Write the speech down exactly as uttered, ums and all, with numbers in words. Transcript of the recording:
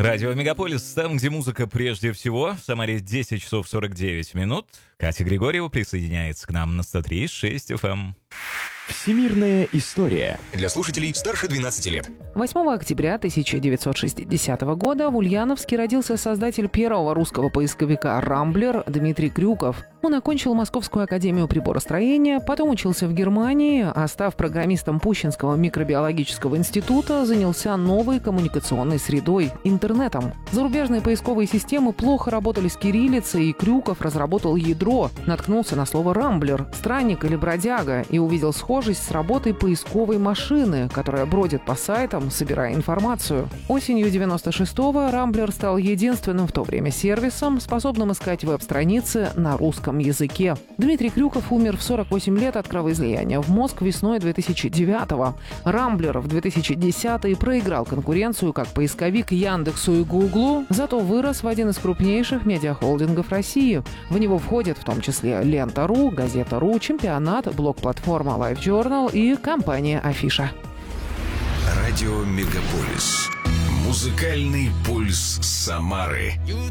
Радио Мегаполис, там, где музыка прежде всего. В Самаре десять часов сорок девять минут. Катя Григорьева присоединяется к нам на сто три и шесть эф эм. Всемирная история. Для слушателей старше двенадцати лет. восьмого октября тысяча девятьсот шестидесятого года в Ульяновске родился создатель первого русского поисковика «Рамблер» Дмитрий Крюков. Он окончил Московскую академию приборостроения, потом учился в Германии, а став программистом Пущинского микробиологического института, занялся новой коммуникационной средой – интернетом. Зарубежные поисковые системы плохо работали с кириллицей, и Крюков разработал ядро, наткнулся на слово «рамблер» – странник или бродяга, и увидел схожесть с работой поисковой машины, которая бродит по сайтам, собирая информацию. Осенью девяносто шестого «Рамблер» стал единственным в то время сервисом, способным искать веб-страницы на русском языке. Дмитрий Крюков умер в сорок восемь лет от кровоизлияния в мозг весной две тысячи девятого. «Рамблер» в две тысячи десятом проиграл конкуренцию как поисковик Яндексу и Гуглу, зато вырос в один из крупнейших медиахолдингов России. В него входят в том числе Лента.ру, Газета.ру, Чемпионат, блог-платформа LiveJournal и компания Афиша. Радио Мегаполис. Музыкальный пульс Самары.